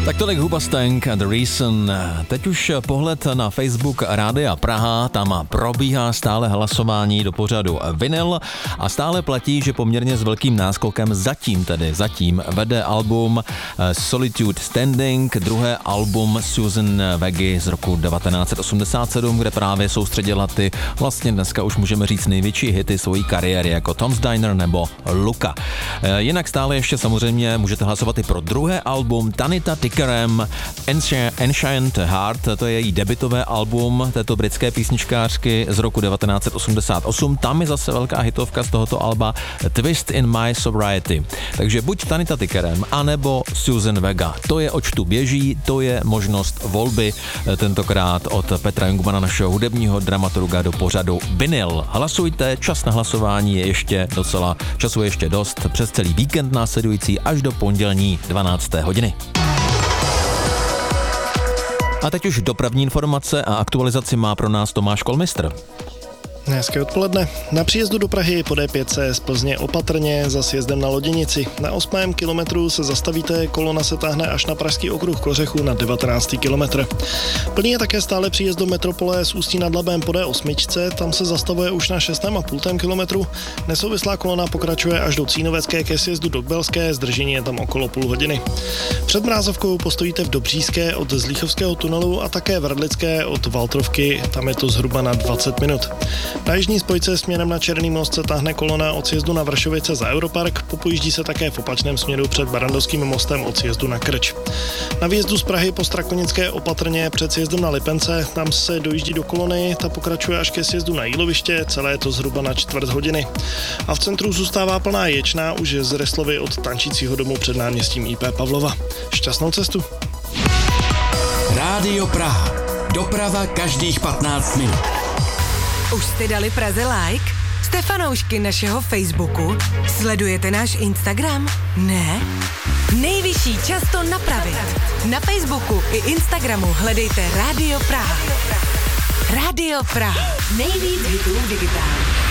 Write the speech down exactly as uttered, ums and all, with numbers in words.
Tak tolik Hoobastank and The Reason. Teď už pohled na Facebook Rádia Praha, tam probíhá stále hlasování do pořadu Vinyl a stále platí, že poměrně s velkým náskokem zatím tedy, zatím vede album Solitude Standing, druhé album Susan Vega z roku devatenáct set osmdesát sedm, kde právě soustředila ty vlastně dneska už můžeme říct největší hity svojí kariéry jako Tom's Diner nebo Luka. Jinak stále ještě samozřejmě můžete hlasovat i pro druhé album Tanita Tikaram Ancient Heart, to je její debutové album této britské písničkářky z roku devatenáct set osmdesát osm. Tam je zase velká hitovka z tohoto alba Twist in My Sobriety. Takže buď Tanita Tikaram, anebo Susan Vega. To je, oč tu běží, to je možnost volby tentokrát od Petra Jungmana, našeho hudebního dramaturga, do pořadu Vinyl. Hlasujte, čas na hlasování je ještě docela, času je ještě dost, přes celý víkend následující až do pondělní dvanácté hodiny. A teď už dopravní informace a aktualizaci má pro nás Tomáš Kolmistr. Hezké odpoledne. Na příjezdu do Prahy po D pět z Plzně opatrně za sjezdem na Loděnici. Na osmém kilometru se zastavíte, kolona se táhne až na pražský okruh Kořechu na devatenáctý kilometr. Plný je také stále příjezd do metropole z Ústí nad Labem po D osm, tam se zastavuje už na šestém a půl kilometru. Nesouvislá kolona pokračuje až do Cínovecké ke sjezdu do Belské, zdržení je tam okolo půl hodiny. Před Mrázovkou postojíte v Dobříšské od Zlíchovského tunelu a také v Radlické od Valtrovky, tam je to zhruba na dvacet minut. Na jižní spojce směrem na Černý most se táhne kolona od sjezdu na Vršovice za Europark, popojíždí se také v opačném směru před Barandovským mostem od sjezdu na Krč. Na výjezdu z Prahy po Strakonické opatrně před sjezdem na Lipence, tam se dojíždí do kolony, ta pokračuje až ke sjezdu na Jíloviště, celé je to zhruba na čtvrt hodiny. A v centru zůstává plná Ječná už z Reslovy od Tančícího domu před náměstím I P Pavlova. Šťastnou cestu. Rádio Praha. Doprava každých patnáct minut. Už jste dali Praze like? Jste fanoušky našeho Facebooku? Sledujete náš Instagram? Ne? Nejvyšší čas to napravit. Na Facebooku i Instagramu hledejte Rádio Praha. Rádio Praha. Nejvíc hitů digitálně.